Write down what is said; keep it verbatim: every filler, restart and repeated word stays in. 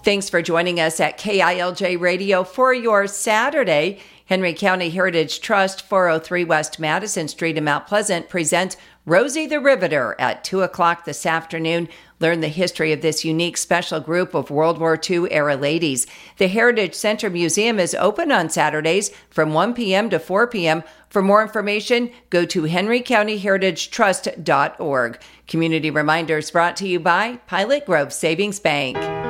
Thanks for joining us at K I L J Radio for your Saturday. Henry County Heritage Trust, four oh three West Madison Street in Mount Pleasant, presents Rosie the Riveter at two o'clock this afternoon. Learn the history of this unique special group of World War Two era ladies. The Heritage Center Museum is open on Saturdays from one p.m. to four p.m. For more information, go to henry county heritage trust dot org. Community reminders brought to you by Pilot Grove Savings Bank.